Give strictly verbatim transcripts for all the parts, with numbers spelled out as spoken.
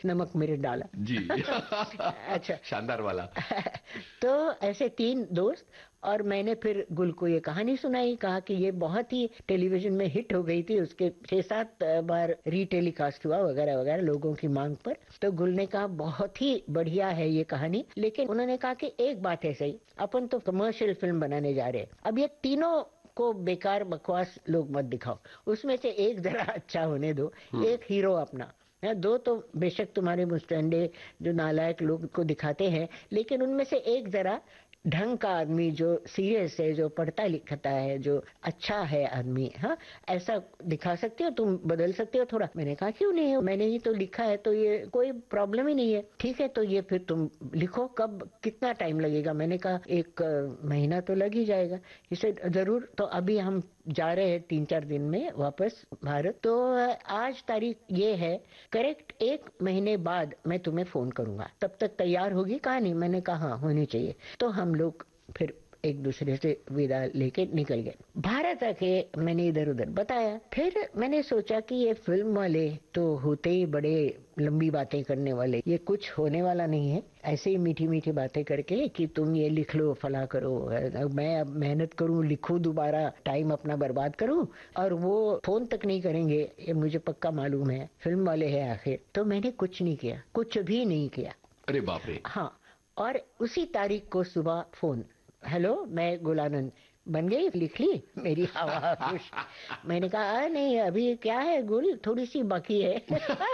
नमक मिर्च डाला जी। अच्छा शानदार वाला। तो ऐसे तीन दोस्त, और मैंने फिर गुल को ये कहानी सुनाई, कहा कि ये बहुत ही टेलीविजन में हिट हो गई थी, उसके छह सात बार रीटेलीकास्ट हुआ वगैरह वगैरह लोगों की मांग पर। तो गुल ने कहा बहुत ही बढ़िया है ये कहानी, लेकिन उन्होंने कहा कि एक बात है सही, अपन तो कमर्शियल फिल्म बनाने जा रहे हैं, अब ये तीनों को बेकार बकवास लोग मत दिखाओ, उसमें से एक जरा अच्छा होने दो, एक हीरो अपना है, दो तो बेशक तुम्हारे मुस्टंडे जो नालायक लोग को दिखाते हैं, लेकिन उनमें से एक जरा ढंग का आदमी जो सीरियस है, जो पढ़ता लिखता है, जो अच्छा है आदमी, हाँ ऐसा दिखा सकते हो तुम, बदल सकते हो थोड़ा। मैंने कहा क्यों नहीं है, मैंने ही तो लिखा है, तो ये कोई प्रॉब्लम ही नहीं है, ठीक है तो ये फिर तुम लिखो, कब कितना टाइम लगेगा? मैंने कहा एक महीना तो लग ही जाएगा। इसे जरूर, तो अभी हम जा रहे हैं तीन चार दिन में वापस भारत, तो आज तारीख ये है, करेक्ट एक महीने बाद मैं तुम्हें फोन करूंगा, तब तक तैयार होगी कहानी? मैंने कहा हाँ होनी चाहिए। तो हम लोग फिर एक दूसरे से विदा लेके निकल गए। भारत आके मैंने इधर उधर बताया, फिर मैंने सोचा कि ये फिल्म वाले तो होते ही बड़े लंबी बातें करने वाले, ये कुछ होने वाला नहीं है ऐसे ही मीठी मीठी बातें करके कि तुम ये लिख लो, फला करो, मैं अब मेहनत करूं, लिखूं, दोबारा टाइम अपना बर्बाद करूं, और वो फोन तक नहीं करेंगे, ये मुझे पक्का मालूम है, फिल्म वाले हैं आखिर। तो मैंने कुछ नहीं किया, कुछ भी नहीं किया। अरे बाप रे। हाँ, और उसी तारीख को सुबह फोन, हेलो मैं गुलानंद, बन गई, लिख ली मेरी हवा खुश। मैंने कहा नहीं अभी क्या है गुल, थोड़ी सी बाकी है।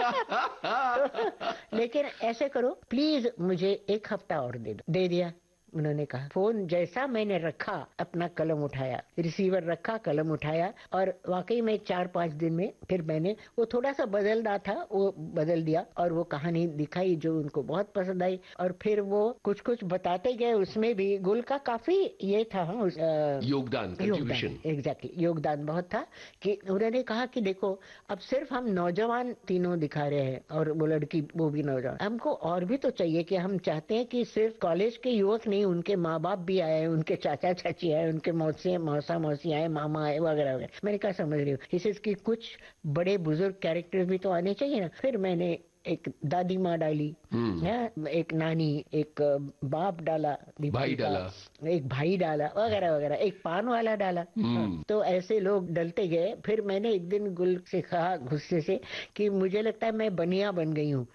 तो, लेकिन ऐसे करो प्लीज, मुझे एक हफ्ता और दे दो। दे दिया उन्होंने कहा। फोन जैसा मैंने रखा, अपना कलम उठाया, रिसीवर रखा, कलम उठाया, और वाकई में चार पांच दिन में फिर मैंने वो थोड़ा सा बदलना था वो बदल दिया, और वो कहानी दिखाई जो उनको बहुत पसंद आई, और फिर वो कुछ कुछ बताते गए, उसमें भी गुल का काफी ये था, उस, आ, योगदान, कंट्रीब्यूशन। एग्जैक्टली, योगदान बहुत था कि उन्होंने कहा कि देखो अब सिर्फ हम नौजवान तीनों दिखा रहे हैं, और वो लड़की वो भी नौजवान, हमको और भी तो चाहिए, कि हम चाहते हैं कि सिर्फ कॉलेज के युवक नहीं, उनके माँ बाप भी आए, उनके चाचा चाची आए, उनके मौसी मौसा मौसी आए, मामा आए, वगैरह वगैरह। मैंने कहा समझ रही हूँ, इसकी कुछ बड़े बुजुर्ग कैरेक्टर भी तो आने चाहिए ना। फिर मैंने एक दादी माँ डाली, एक नानी, एक बाप डाला, भाई डाला, एक भाई डाला, वगैरह वगैरह, एक पान वाला डाला। तो ऐसे लोग डलते गए। फिर मैंने एक दिन गुल से कहा गुस्से से कि मुझे लगता है मैं बनिया बन गई हूँ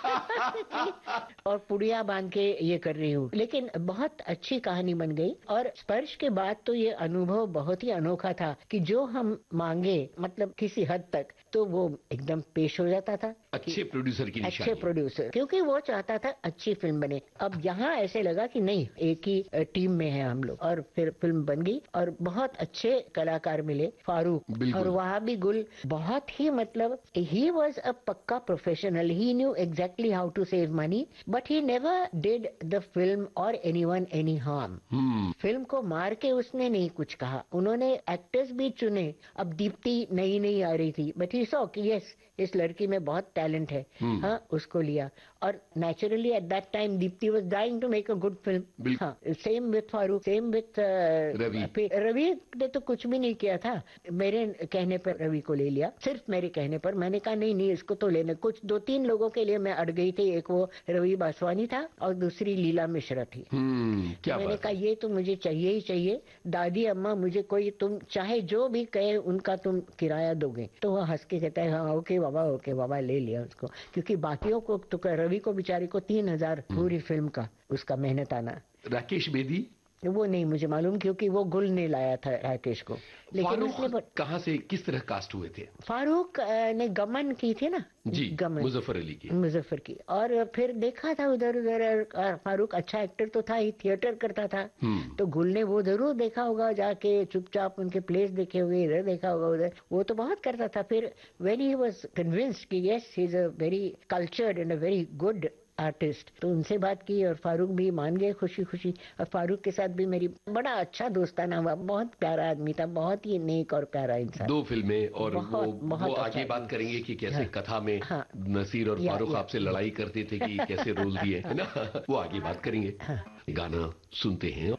और पुड़िया बांध के ये कर रही हूँ, लेकिन बहुत अच्छी कहानी बन गई। और स्पर्श के बाद तो ये अनुभव बहुत ही अनोखा था कि जो हम मांगे, मतलब किसी हद तक, तो वो एकदम पेश हो जाता था। अच्छे प्रोड्यूसर की निशानी, अच्छे प्रोड्यूसर, क्योंकि वो चाहता था अच्छी फिल्म बने। अब यहाँ ऐसे लगा कि नहीं, एक ही टीम में है हम लोग, और फिर फिल्म बन गई, और बहुत अच्छे कलाकार मिले, फारूक, और वहाँ भी गुल बहुत ही, मतलब ही वॉज अ पक्का professional, he knew exactly how to save money, but he never did the film और एनीवन एनी हार्म। फिल्म को मार के उसने नहीं कुछ कहा। उन्होंने एक्टर्स भी चुने। अब दीप्ति नई नई आ रही थी, बट ही सॉ कि यस इस लड़की में बहुत टैलेंट है, हाँ उसको लिया। और naturally at that time Deepti was dying to make a good film. हाँ, same with Farooq, same with Ravi. Ravi ने तो कुछ भी नहीं किया था, मेरे कहने पर रवि को ले लिया, सिर्फ मेरे कहने पर। मैंने कहा नहीं नहीं इसको तो लेने, कुछ दो तीन लोगों के लिए मैं अड़ गई थी, एक वो रवि बासवानी था और दूसरी लीला मिश्रा थी। क्या मैंने कहा ये तो मुझे चाहिए ही चाहिए, दादी अम्मा मुझे कोई, तुम चाहे जो भी कहे उनका तुम किराया दोगे। तो वो हंस के कहता है हाँ ओके बाबा, ओके बाबा, ले लिया उसको। क्योंकि बाकियों को तो, रवि को बेचारे को तीन हजार पूरी फिल्म का उसका मेहनत आना। राकेश बेदी वो नहीं मुझे मालूम, क्योंकि वो गुल ने लाया था राकेश को। लेकिन उसने ब... कहां से किस तरह कास्ट हुए थे? फारूक ने गमन की थी ना, जी, गमन, मुजफ्फर अली की, मुजफ्फर की। और फिर देखा था उधर उधर, फारूक अच्छा एक्टर तो था ही, थिएटर करता था, तो गुल ने वो जरूर देखा होगा, जाके चुपचाप उनके प्लेस देखे होंगे, इधर देखा होगा, उधर, वो तो बहुत करता था। फिर व्हेन ही वाज कन्विंस्ड कि yes he is a very cultured and a very good artist, तो उनसे बात की और फारूक भी मान गए खुशी खुशी। और फारूक के साथ भी मेरी बड़ा अच्छा दोस्ताना हुआ, बहुत प्यारा आदमी था, बहुत ही नेक और प्यारा इंसान। दो फिल्में, और बहुत, वो, बहुत वो अच्छा आगे बात करेंगे कि कैसे हाँ, कथा में हाँ, नसीर और या, फारूक या, आपसे लड़ाई करते थे कि कैसे रोल दिए, है ना, वो आगे बात करेंगे। गाना सुनते हैं।